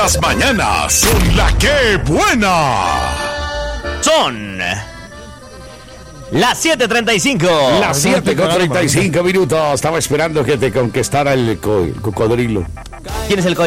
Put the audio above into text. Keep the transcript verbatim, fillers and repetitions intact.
Las mañanas son la que buena. Son las siete treinta y cinco. Las siete con treinta y cinco minutos. Estaba esperando que te conquistara el, co- el cocodrilo. ¿Quién es el